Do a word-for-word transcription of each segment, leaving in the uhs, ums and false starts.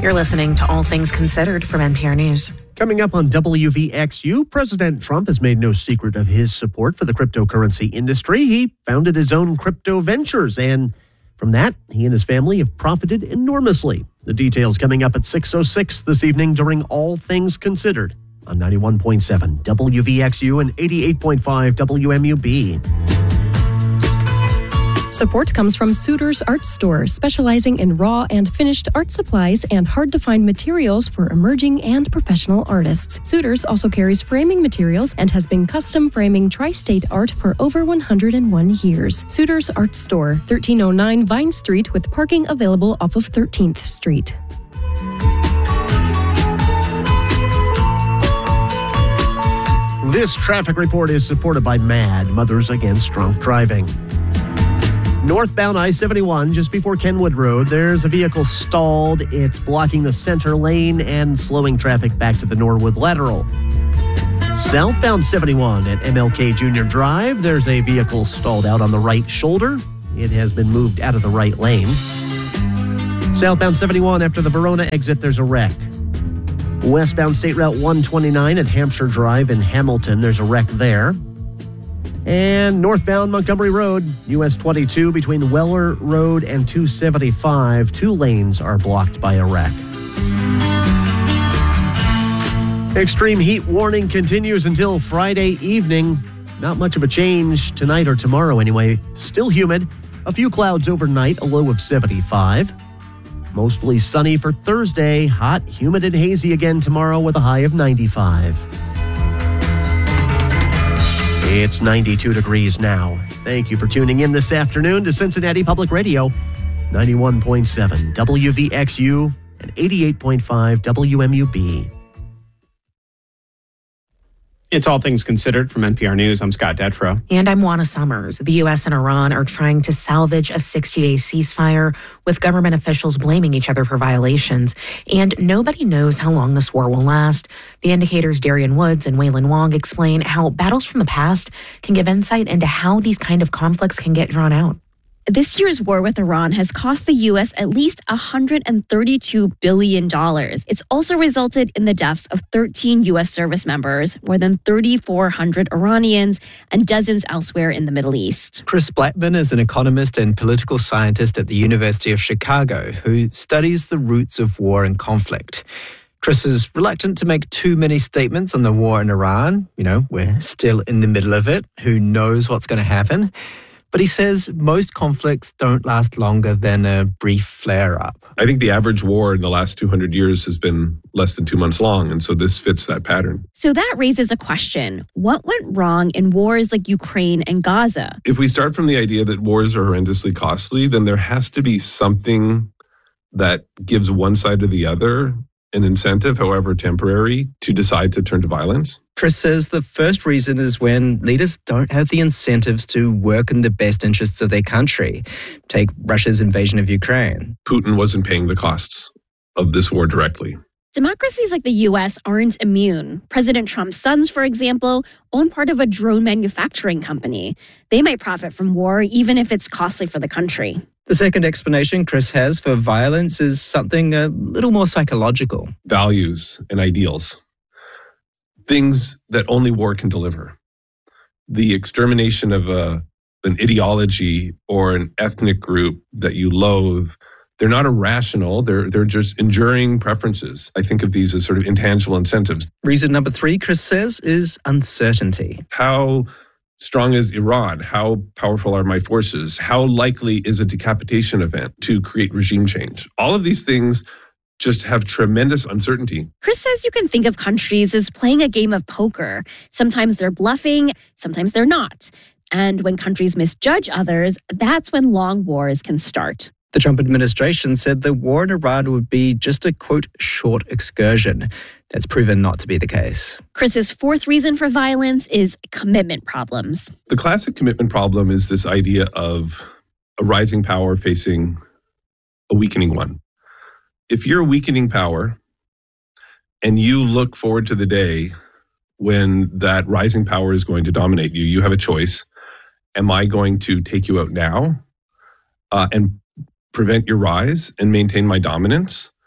You're listening to All Things Considered from N P R News. Coming up on W V X U, President Trump has made no secret of his support for the cryptocurrency industry. He founded his own crypto ventures, and from that, he and his family have profited enormously. The details coming up at six oh six this evening during All Things Considered on ninety-one point seven W V X U and eighty-eight point five W M U B. Support comes from Suitors Art Store, specializing in raw and finished art supplies and hard-to-find materials for emerging and professional artists. Suitors also carries framing materials and has been custom framing tri-state art for over one hundred one years. Suitors Art Store, thirteen oh nine Vine Street, with parking available off of thirteenth Street. This traffic report is supported by MAD, Mothers Against Drunk Driving. Northbound I seventy-one, just before Kenwood Road, there's a vehicle stalled. It's blocking the center lane and slowing traffic back to the Norwood Lateral. Southbound seventy-one at M L K Junior Drive, there's a vehicle stalled out on the right shoulder. It has been moved out of the right lane. Southbound seventy-one, after the Verona exit, there's a wreck. Westbound State Route one twenty-nine at Hampshire Drive in Hamilton, there's a wreck there. And northbound Montgomery Road, U S twenty-two between Weller Road and two seventy-five, two lanes are blocked by a wreck. Extreme heat warning continues until Friday evening. Not much of a change tonight or tomorrow anyway. Still humid. A few clouds overnight, a low of seventy-five. Mostly sunny for Thursday. Hot, humid, and hazy again tomorrow with a high of ninety-five. It's ninety-two degrees now. Thank you for tuning in this afternoon to Cincinnati Public Radio, ninety-one point seven W V X U and eighty-eight point five W M U B. It's All Things Considered from N P R News. I'm Scott Detrow. And I'm Juana Summers. The U S and Iran are trying to salvage a sixty-day ceasefire, with government officials blaming each other for violations. And nobody knows how long this war will last. The Indicator's Darian Woods and Waylon Wong explain how battles from the past can give insight into how these kind of conflicts can get drawn out. This year's war with Iran has cost the U S at least one hundred thirty-two billion dollars. It's also resulted in the deaths of thirteen U S service members, more than three thousand four hundred Iranians, and dozens elsewhere in the Middle East. Chris Blackman is an economist and political scientist at the University of Chicago who studies the roots of war and conflict. Chris is reluctant to make too many statements on the war in Iran. You know, we're still in the middle of it. Who knows what's going to happen? But he says most conflicts don't last longer than a brief flare-up. I think the average war in the last two hundred years has been less than two months long, and so this fits that pattern. So that raises a question. What went wrong in wars like Ukraine and Gaza? If we start from the idea that wars are horrendously costly, then there has to be something that gives one side or the other an incentive, however temporary, to decide to turn to violence. Chris says the first reason is when leaders don't have the incentives to work in the best interests of their country. Take Russia's invasion of Ukraine. Putin wasn't paying the costs of this war directly. Democracies like the U S aren't immune. President Trump's sons, for example, own part of a drone manufacturing company. They might profit from war even if it's costly for the country. The second explanation Chris has for violence is something a little more psychological. Values and ideals. Things that only war can deliver. The extermination of a, an ideology or an ethnic group that you loathe, they're not irrational, they're, they're just enduring preferences. I think of these as sort of intangible incentives. Reason number three, Chris says, is uncertainty. How strong is Iran? How powerful are my forces? How likely is a decapitation event to create regime change? All of these things just have tremendous uncertainty. Chris says you can think of countries as playing a game of poker. Sometimes they're bluffing, sometimes they're not. And when countries misjudge others, that's when long wars can start. The Trump administration said the war in Iran would be just a, quote, short excursion. That's proven not to be the case. Chris's fourth reason for violence is commitment problems. The classic commitment problem is this idea of a rising power facing a weakening one. If you're a weakening power and you look forward to the day when that rising power is going to dominate you, you have a choice. Am I going to take you out now uh, and prevent your rise and maintain my dominance?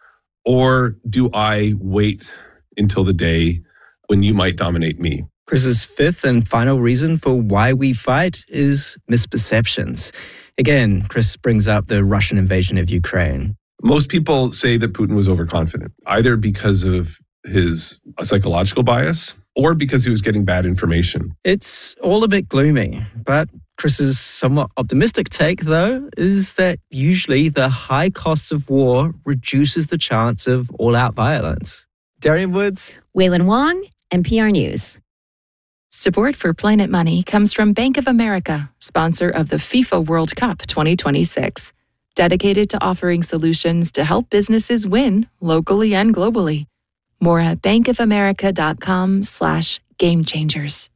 Or do I wait until the day when you might dominate me? Chris's fifth and final reason for why we fight is misperceptions. Again, Chris brings up the Russian invasion of Ukraine. Most people say that Putin was overconfident, either because of his psychological bias or because he was getting bad information. It's all a bit gloomy, but Chris's somewhat optimistic take, though, is that usually the high costs of war reduces the chance of all-out violence. Darian Woods. Waylon Wong, N P R News. Support for Planet Money comes from Bank of America, sponsor of the FIFA World Cup twenty twenty-six, dedicated to offering solutions to help businesses win locally and globally. More at bankofamerica.com slash game changers.